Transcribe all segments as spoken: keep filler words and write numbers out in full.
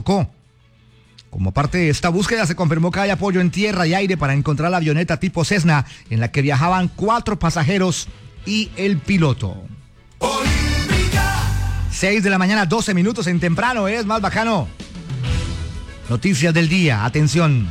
Chocó. Como parte de esta búsqueda se confirmó que hay apoyo en tierra y aire para encontrar la avioneta tipo Cessna en la que viajaban cuatro pasajeros y el piloto. seis de la mañana, doce minutos en Temprano es más bacano. Noticias del día, atención.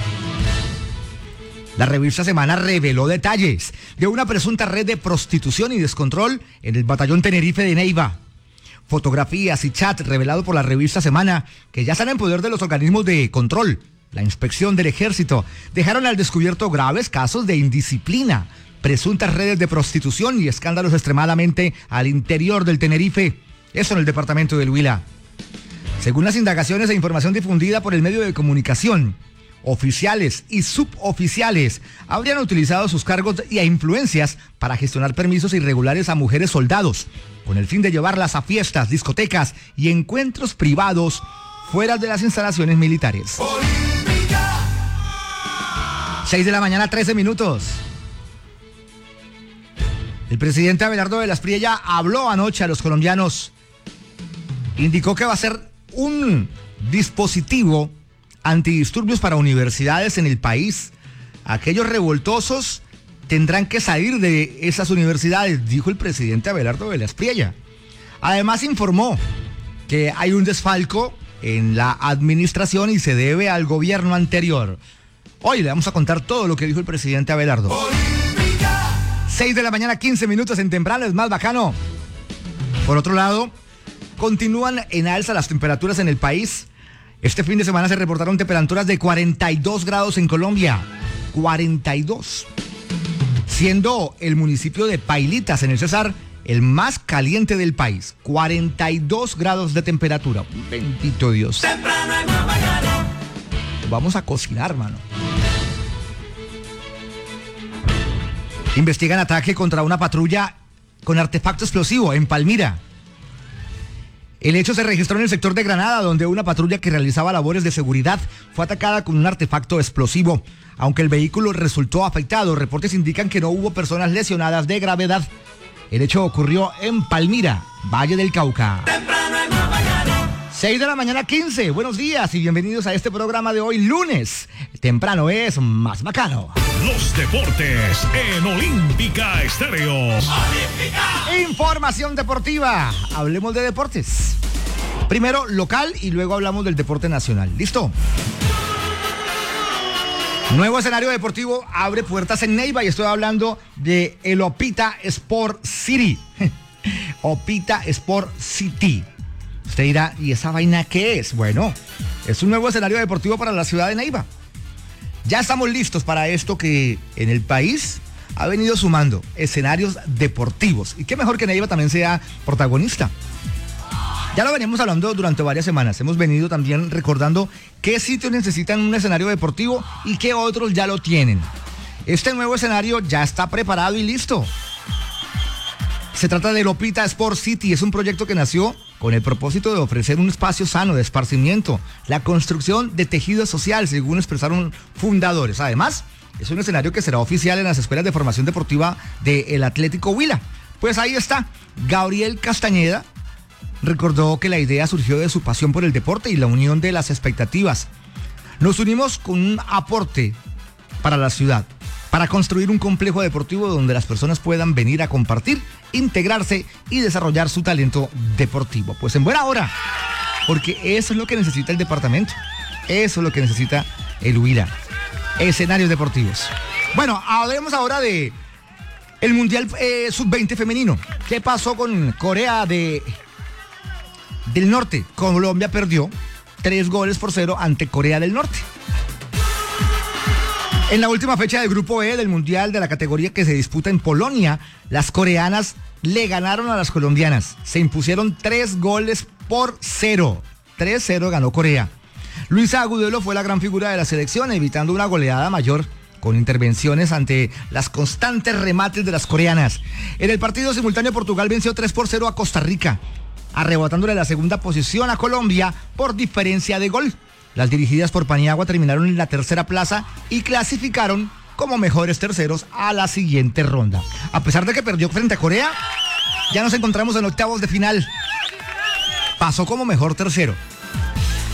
La revista Semana reveló detalles de una presunta red de prostitución y descontrol en el batallón Tenerife de Neiva. Fotografías y chat revelado por la revista Semana, que ya están en poder de los organismos de control, la inspección del ejército, dejaron al descubierto graves casos de indisciplina, presuntas redes de prostitución y escándalos extremadamente al interior del Tenerife. Eso en el departamento del Huila. Según las indagaciones e información difundida por el medio de comunicación, oficiales y suboficiales habrían utilizado sus cargos y influencias para gestionar permisos irregulares a mujeres soldados, con el fin de llevarlas a fiestas, discotecas y encuentros privados fuera de las instalaciones militares. seis de la mañana, trece minutos. El presidente Abelardo de la Espriella habló anoche a los colombianos. Indicó que va a ser un dispositivo antidisturbios para universidades en el país. Aquellos revoltosos tendrán que salir de esas universidades, dijo el presidente Abelardo de la Espriella. Además informó que hay un desfalco en la administración y se debe al gobierno anterior. Hoy le vamos a contar todo lo que dijo el presidente Abelardo. seis de la mañana, quince minutos en Temprano es más bacano. Por otro lado, continúan en alza las temperaturas en el país. Este fin de semana se reportaron temperaturas de cuarenta y dos grados en Colombia. cuarenta y dos. Siendo el municipio de Pailitas, en el Cesar, el más caliente del país. cuarenta y dos grados de temperatura. Bendito Dios. Temprano es más bacano. Vamos a cocinar, mano. Investigan ataque contra una patrulla con artefacto explosivo en Palmira. El hecho se registró en el sector de Granada, donde una patrulla que realizaba labores de seguridad fue atacada con un artefacto explosivo. Aunque el vehículo resultó afectado, reportes indican que no hubo personas lesionadas de gravedad. El hecho ocurrió en Palmira, Valle del Cauca. Temprano es más bacano. seis de la mañana, quince. Buenos días y bienvenidos a este programa de hoy, lunes. Temprano es más bacano. Los deportes en Olímpica Estéreo. Olímpica. Información deportiva. Hablemos de deportes. Primero local y luego hablamos del deporte nacional. ¿Listo? Nuevo escenario deportivo abre puertas en Neiva y estoy hablando de el Opita Sport City. Opita Sport City. Usted dirá, ¿y esa vaina qué es? Bueno, es un nuevo escenario deportivo para la ciudad de Neiva. Ya estamos listos para esto que en el país ha venido sumando escenarios deportivos. Y qué mejor que Neiva también sea protagonista. Ya lo veníamos hablando durante varias semanas. Hemos venido también recordando qué sitios necesitan un escenario deportivo y qué otros ya lo tienen. Este nuevo escenario ya está preparado y listo. Se trata de Opita Sport City. Es un proyecto que nació con el propósito de ofrecer un espacio sano de esparcimiento, la construcción de tejido social, según expresaron fundadores. Además, es un escenario que será oficial en las escuelas de formación deportiva del Atlético Huila. Pues ahí está, Gabriel Castañeda recordó que la idea surgió de su pasión por el deporte y la unión de las expectativas. Nos unimos con un aporte para la ciudad, para construir un complejo deportivo donde las personas puedan venir a compartir, integrarse y desarrollar su talento deportivo. Pues en buena hora, porque eso es lo que necesita el departamento, eso es lo que necesita el Huila, escenarios deportivos. Bueno, hablemos ahora de el Mundial eh, sub veinte femenino. ¿Qué pasó con Corea de, del Norte? Colombia perdió tres goles por cero ante Corea del Norte. En la última fecha del Grupo E del Mundial de la categoría que se disputa en Polonia, las coreanas le ganaron a las colombianas. Se impusieron tres goles por cero. tres cero ganó Corea. Luisa Agudelo fue la gran figura de la selección, evitando una goleada mayor con intervenciones ante las constantes remates de las coreanas. En el partido simultáneo, Portugal venció tres por cero a Costa Rica, arrebatándole la segunda posición a Colombia por diferencia de gol. Las dirigidas por Paniagua terminaron en la tercera plaza y clasificaron como mejores terceros a la siguiente ronda. A pesar de que perdió frente a Corea, ya nos encontramos en octavos de final. Pasó como mejor tercero.